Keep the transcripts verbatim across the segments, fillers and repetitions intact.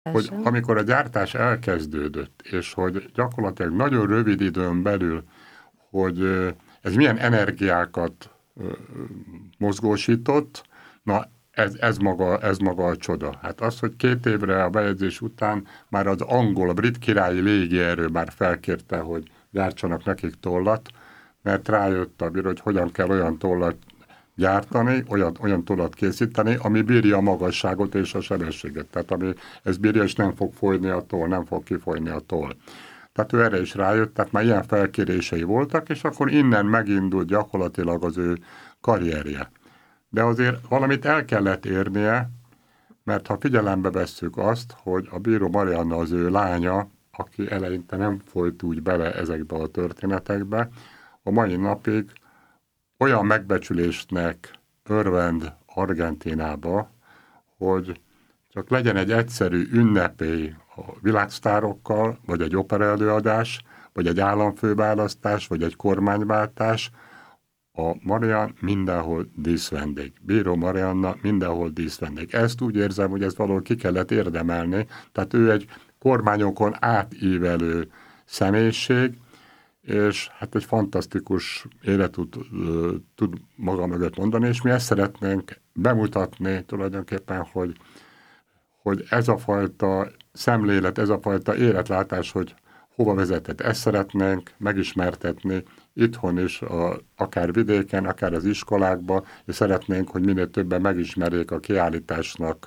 hogy amikor a gyártás elkezdődött, és hogy gyakorlatilag nagyon rövid időn belül, hogy ez milyen energiákat mozgósított, na ez, ez, maga, ez maga a csoda. Hát az, hogy két évre a bejegyzés után már az angol, a brit királyi légierő már felkérte, hogy gyártsanak nekik tollat, mert rájött a bíró, hogy hogyan kell olyan tollat gyártani, olyan, olyan tollat készíteni, ami bírja a magasságot és a sebességet. Tehát ami ez bírja, és nem fog folyni a toll, nem fog kifolyni a toll. Tehát ő erre is rájött, tehát már ilyen felkérései voltak, és akkor innen megindult gyakorlatilag az ő karrierje. De azért valamit el kellett érnie, mert ha figyelembe vesszük azt, hogy a bíró Marianna az ő lánya, aki eleinte nem folyt úgy bele ezekbe a történetekbe, a mai napig olyan megbecsülésnek örvend Argentínába, hogy csak legyen egy egyszerű ünnepély a világsztárokkal, vagy egy operaelőadás, vagy egy államfőválasztás, vagy egy kormányváltás, a Marian mindenhol díszvendég. Bíró Marianna mindenhol díszvendég. Ezt úgy érzem, hogy ez valahol ki kellett érdemelni, tehát ő egy kormányokon átívelő személyiség, és hát egy fantasztikus életút tud maga mögött mondani, és mi ezt szeretnénk bemutatni tulajdonképpen, hogy, hogy ez a fajta szemlélet, ez a fajta életlátás, hogy hova vezetett, ezt szeretnénk megismertetni itthon is, a, akár vidéken, akár az iskolákban, és szeretnénk, hogy minél többen megismerjék a kiállításnak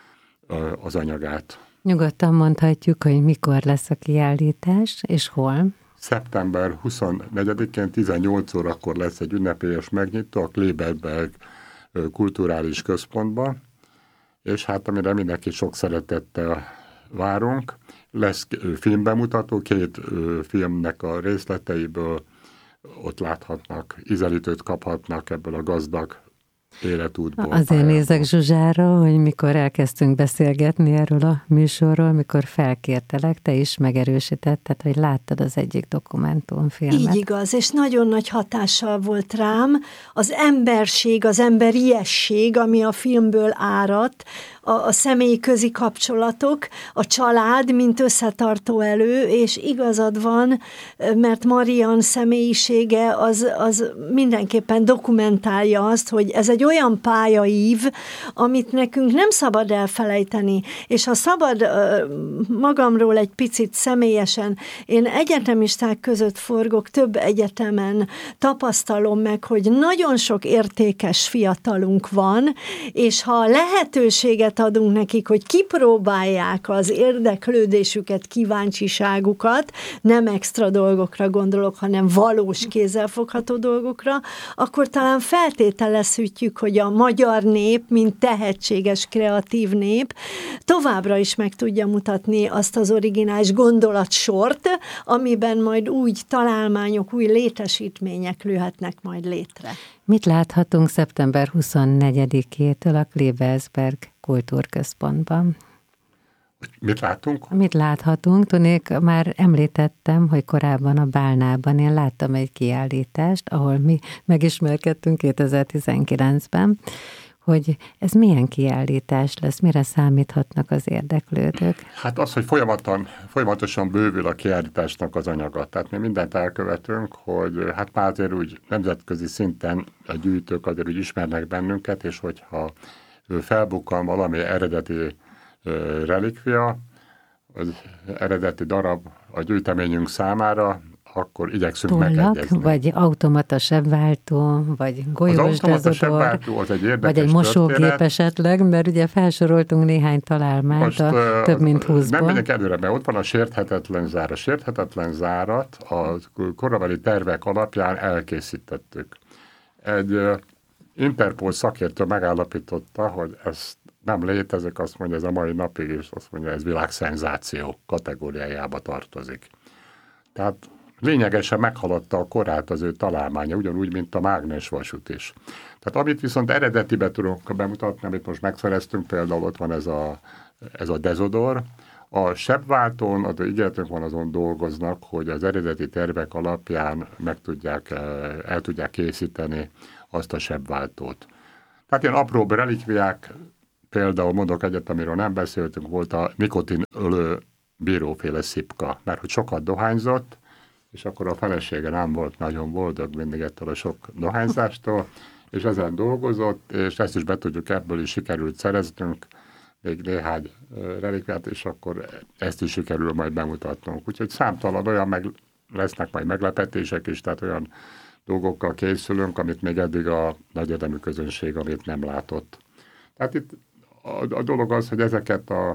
az anyagát. Nyugodtan mondhatjuk, hogy mikor lesz a kiállítás, és hol? szeptember huszonnegyedikén tizennyolc órakor lesz egy ünnepélyes megnyitó a Kleberberg kulturális központban, és hát amire mindenki sok szeretettel várunk, lesz filmbemutató, két filmnek a részleteiből ott láthatnak, ízelítőt kaphatnak ebből a gazdag életútból. Azért pályából. Nézek Zsuzsára, hogy mikor elkezdtünk beszélgetni erről a műsorról, mikor felkértelek, te is megerősítetted, hogy láttad az egyik dokumentumfilmet. Így igaz, és nagyon nagy hatással volt rám az emberség, az emberiesség, ami a filmből áradt, a, a személyi közi kapcsolatok, a család, mint összetartó elő, és igazad van, mert Marian személyisége az, az mindenképpen dokumentálja azt, hogy ez egy olyan pályaív, amit nekünk nem szabad elfelejteni, és ha szabad magamról egy picit személyesen, én egyetemisták között forgok, több egyetemen tapasztalom meg, hogy nagyon sok értékes fiatalunk van, és ha lehetőséget adunk nekik, hogy kipróbálják az érdeklődésüket, kíváncsiságukat, nem extra dolgokra gondolok, hanem valós kézzelfogható dolgokra, akkor talán feltételezhetjük, hogy a magyar nép, mint tehetséges, kreatív nép továbbra is meg tudja mutatni azt az originális gondolatsort, amiben majd úgy találmányok, új létesítmények lőhetnek majd létre. Mit láthatunk szeptember huszonnegyedikétől a Klebersberg Kultúrközpontban? Mit látunk? Mit láthatunk? Tudnék, már említettem, hogy korábban a Bálnában én láttam egy kiállítást, ahol mi megismerkedtünk kétezer-tizenkilencben, hogy ez milyen kiállítás lesz, mire számíthatnak az érdeklődők? Hát az, hogy folyamatosan, folyamatosan bővül a kiállításnak az anyaga. Tehát mi mindent elkövetünk, hogy hát már azért úgy nemzetközi szinten a gyűjtők azért úgy ismernek bennünket, és hogyha felbukkan valami eredeti relikvia, az eredeti darab a gyűjteményünk számára, akkor igyekszünk Tollak, megegyezni. Vagy automata sebváltó, vagy golyós dezodor, vagy egy mosógép esetleg, mert ugye felsoroltunk néhány találmányt most, a több mint húszból. Nem megyek előre, mert ott van a sérthetetlen zár. A sérthetetlen zárat a korabeli tervek alapján elkészítettük. Egy Interpol szakértő megállapította, hogy ez nem létezik, azt mondja, ez a mai napig is, azt mondja, ez világszenzáció kategóriájába tartozik. Tehát lényegesen meghaladta a korát az ő találmánya, ugyanúgy, mint a mágnesvasút is. Tehát amit viszont eredetibe tudunk bemutatni, amit most megszereztünk, például ott van ez a, ez a dezodor, a sebváltón, az ígéretünk van, azon dolgoznak, hogy az eredeti tervek alapján meg tudják, el tudják készíteni azt a sebváltót. Tehát ilyen apró relikviák, például mondok egyet, amiről nem beszéltünk, volt a nikotinölő bíróféle szipka, mert hogy sokat dohányzott, és akkor a felesége nem volt nagyon boldog mindig ettől a sok dohányzástól, és ezen dolgozott, és ezt is be tudjuk, ebből is sikerült szereznünk, még néhány relikviát, és akkor ezt is sikerül majd bemutatnunk. Úgyhogy számtalan olyan meg, lesznek majd meglepetések is, tehát olyan dolgokkal készülünk, amit még eddig a nagyérdemű közönség, amit nem látott. Tehát itt a, a dolog az, hogy ezeket a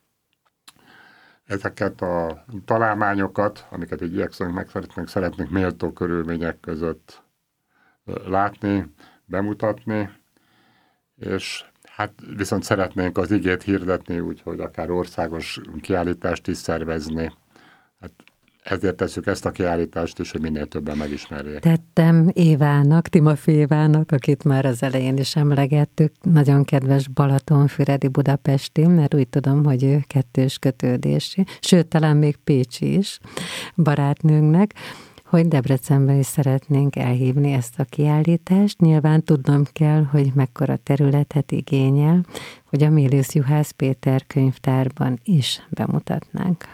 ezeket a találmányokat, amiket így igyekszünk meg szeretnénk, szeretnénk méltó körülmények között látni, bemutatni, és hát viszont szeretnénk az igét hirdetni, úgyhogy akár országos kiállítást is szervezni. Hát ezért tesszük ezt a kiállítást is, hogy minél többen megismerjék. Tettem Évának, Timofé Évának, akit már az elején is emlegettük, nagyon kedves balatonfüredi budapesti, mert úgy tudom, hogy ő kettős kötődési, sőt, talán még pécsi is barátnőnknek, hogy Debrecenben is szeretnénk elhívni ezt a kiállítást. Nyilván tudnom kell, hogy mekkora területet igényel, hogy a Mélius Juhász Péter könyvtárban is bemutatnánk.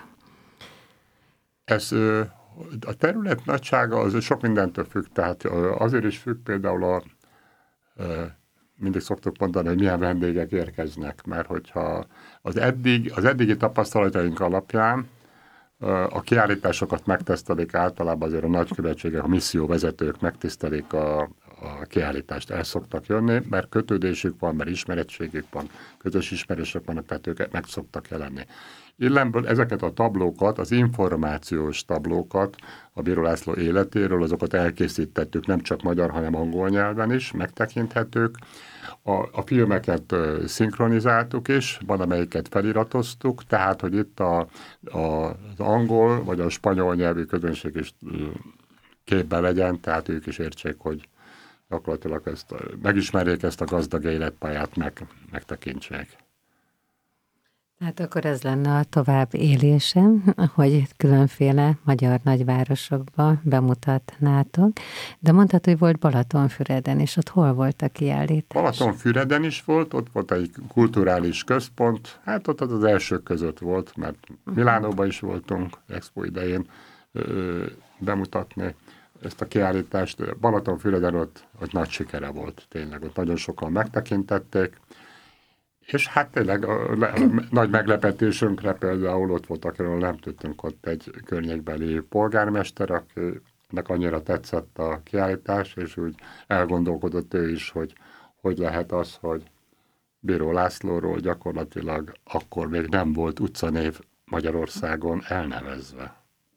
Ez a terület nagysága az sok mindentől függ, tehát azért is függ például a, mindig szoktuk mondani, hogy milyen vendégek érkeznek, mert hogyha az, eddig, az eddigi tapasztalataink alapján a kiállításokat megtisztelik általában azért a nagykövetségek, a misszióvezetők megtisztelik a, a kiállítást, el szoktak jönni, mert kötődésük van, mert ismerettségük van, közös ismerések vannak, tehát ők meg szoktak jelenni. Illemből ezeket a tablókat, az információs tablókat a Bíró László életéről, azokat elkészítettük, nem csak magyar, hanem angol nyelven is, megtekinthetők. A, a filmeket uh, szinkronizáltuk is, van amelyiket feliratoztuk, tehát, hogy itt a, a, az angol vagy a spanyol nyelvű közönség is uh, képben legyen, tehát ők is értsék, hogy gyakorlatilag ezt, megismerjék ezt a gazdag életpályát, meg, megtekintsék. Hát akkor ez lenne a tovább élésem, hogy különféle magyar nagyvárosokba bemutatnátok, de mondtad, hogy volt Balatonfüreden, és ott hol volt a kiállítás? Balatonfüreden is volt, ott volt egy kulturális központ, hát ott az, az elsők között volt, mert Milánóban is voltunk expo idején ö, bemutatni ezt a kiállítást. Balatonfüreden ott, ott nagy sikere volt, tényleg, ott nagyon sokan megtekintették. És hát tényleg a, a, a nagy meglepetésünkre például ott volt, akiről nem tudtunk, ott egy környékbeli polgármester, akinek annyira tetszett a kiállítás, és úgy elgondolkodott ő is, hogy hogy lehet az, hogy Bíró Lászlóról gyakorlatilag akkor még nem volt utcanév Magyarországon elnevezve.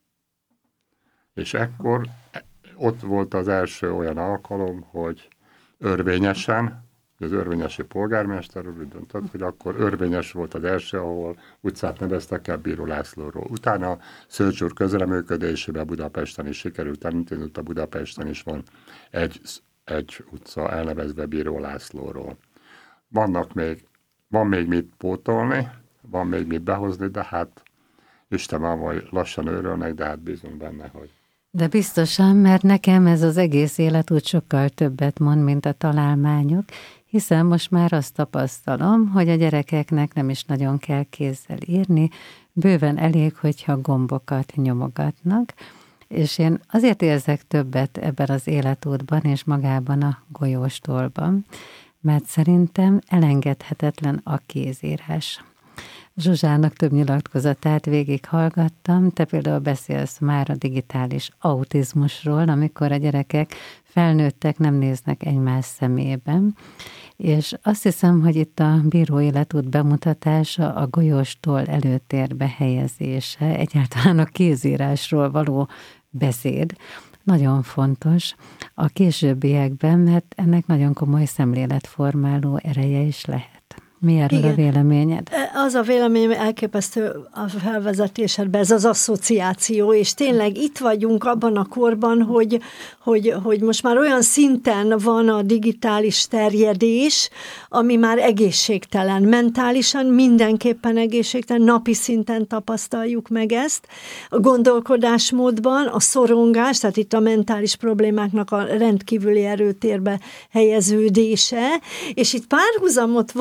És ekkor ott volt az első olyan alkalom, hogy örvényesen, az örvényesi polgármester úgy döntött, hogy akkor Örvényes volt az első, ahol utcát neveztek el Bíró Lászlóról. Utána Szőcs úr közreműködésével Budapesten is sikerült, említeni, a Budapesten is van egy, egy utca elnevezve Bíró Lászlóról. Vannak még, van még mit pótolni, van még mit behozni, de hát Isten már majd lassan őrölnek, de hát bízunk benne, hogy De biztosan, mert nekem ez az egész élet úgy sokkal többet mond, mint a találmányok, hiszen most már azt tapasztalom, hogy a gyerekeknek nem is nagyon kell kézzel írni, bőven elég, hogyha gombokat nyomogatnak, és én azért érzek többet ebben az életútban és magában a golyóstolban, mert szerintem elengedhetetlen a kézírás. Zsuzsának több nyilatkozatát végighallgattam, te például beszélsz már a digitális autizmusról, amikor a gyerekek felnőttek, nem néznek egymás szemében, és azt hiszem, hogy itt a bíró életút bemutatása, a golyóstól előtérbe helyezése, egyáltalán a kézírásról való beszéd nagyon fontos a későbbiekben, mert ennek nagyon komoly szemléletformáló ereje is lehet. Mi erről Igen. a véleményed? Az a véleményem elképesztő a felvezetésedben, ez az asszociáció, és tényleg itt vagyunk abban a korban, hogy, hogy, hogy most már olyan szinten van a digitális terjedés, ami már egészségtelen. Mentálisan mindenképpen egészségtelen, napi szinten tapasztaljuk meg ezt. A gondolkodásmódban, a szorongás, tehát itt a mentális problémáknak a rendkívüli erőtérbe helyeződése, és itt párhuzamot vonnék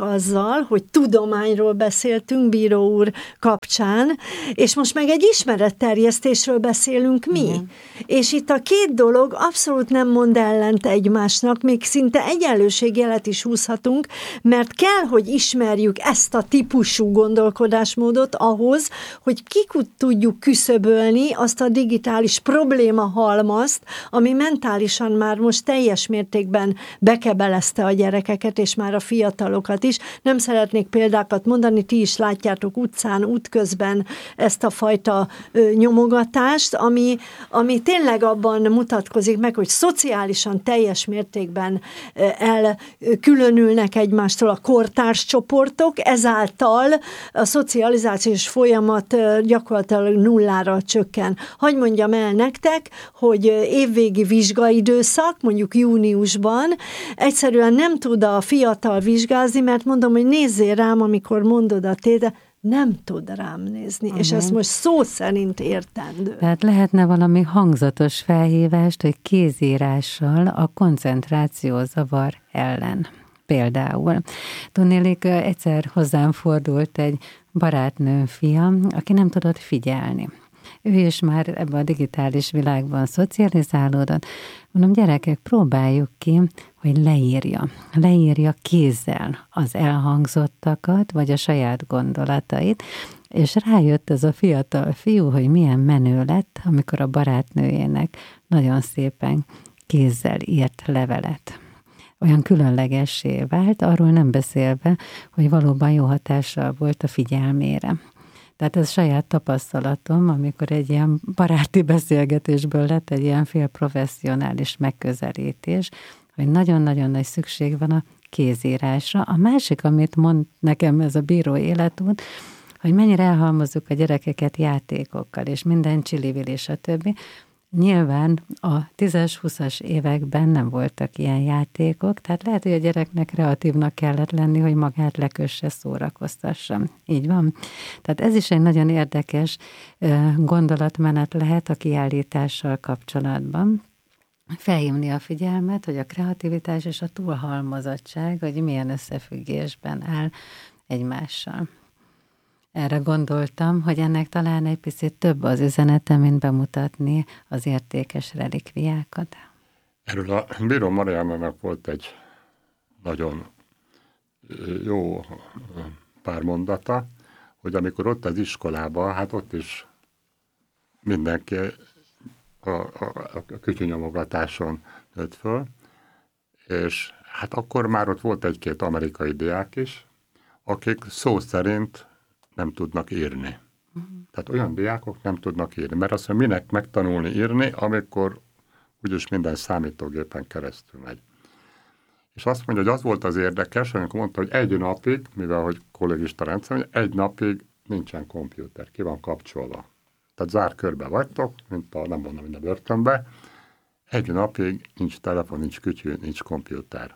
azzal, hogy tudományról beszéltünk Bíró úr kapcsán, és most meg egy ismeretterjesztésről beszélünk mi. Igen. És itt a két dolog abszolút nem mond ellent egymásnak, még szinte egyenlőségjelet is húzhatunk, mert kell, hogy ismerjük ezt a típusú gondolkodásmódot ahhoz, hogy ki tudjuk küszöbölni azt a digitális problémahalmazt, ami mentálisan már most teljes mértékben bekebelezte a gyerekeket, és már a fiatalokat is. Nem szeretnék példákat mondani, ti is látjátok utcán, útközben ezt a fajta ö, nyomogatást, ami, ami tényleg abban mutatkozik meg, hogy szociálisan teljes mértékben ö, elkülönülnek egymástól a kortárs csoportok, ezáltal a szocializációs folyamat ö, gyakorlatilag nullára csökken. Hagy mondjam el nektek, hogy évvégi vizsgaidőszak, mondjuk júniusban, egyszerűen nem tud a fiatal vizsgázni, mert mondom, hogy nézzél rám, amikor mondod a tétel, nem tud rám nézni, uh-huh. és ezt most szó szerint értendő. Tehát lehetne valami hangzatos felhívást, hogy kézírással a koncentrációzavar ellen. Például. Tudnélik, egyszer hozzám fordult egy barátnőm fia, aki nem tudott figyelni. Ő is már ebben a digitális világban szocializálódott. Mondom, gyerekek, próbáljuk ki, hogy leírja. Leírja kézzel az elhangzottakat, vagy a saját gondolatait, és rájött ez a fiatal fiú, hogy milyen menő lett, amikor a barátnőjének nagyon szépen kézzel írt levelet. Olyan különlegessé vált, arról nem beszélve, hogy valóban jó hatással volt a figyelmére. Tehát ez saját tapasztalatom, amikor egy ilyen baráti beszélgetésből lett egy ilyen félprofesszionális megközelítés, hogy nagyon-nagyon nagy szükség van a kézírásra. A másik, amit mond nekem ez a bíró életút, hogy mennyire elhalmozzuk a gyerekeket játékokkal, és minden csili-vili, stb. Nyilván a tízes-húszas években nem voltak ilyen játékok, tehát lehet, hogy a gyereknek kreatívnak kellett lenni, hogy magát lekösse, szórakoztassa. Így van. Tehát ez is egy nagyon érdekes gondolatmenet lehet a kiállítással kapcsolatban. Felhívni a figyelmet, hogy a kreativitás és a túlhalmozottság, hogy milyen összefüggésben áll egymással. Erre gondoltam, hogy ennek talán egy picit több az üzenete, mint bemutatni az értékes relikviákat. Erről a Bíró Mariannának volt egy nagyon jó pár mondata, hogy amikor ott az iskolában, hát ott is mindenki a, a, a kütyűnyomogatáson nőtt föl, és hát akkor már ott volt egy-két amerikai diák is, akik szó szerint nem tudnak írni. Uh-huh. Tehát olyan diákok nem tudnak írni, mert azt mondja, minek megtanulni írni, amikor úgyis minden számítógépen keresztül megy. És azt mondja, hogy az volt az érdekes, amikor mondta, hogy egy napig, mivel hogy kollégista rendszer, egy napig nincsen kompjúter, ki van kapcsolva. Tehát zárt körbe vagytok, mint a, nem mondom, mint a börtönbe, egy napig nincs telefon, nincs kütyű, nincs kompjúter.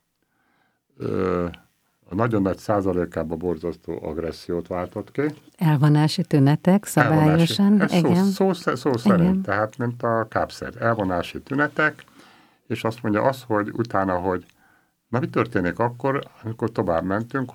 Ö, A nagyon nagy százalékában borzasztó agressziót váltott ki. Elvonási tünetek szabályosan. Elvonási. Igen. Szó, szó, szó szerint, igen. Tehát mint a kápszer. Elvonási tünetek, és azt mondja az, hogy utána, hogy na mi történik akkor, amikor tovább mentünk,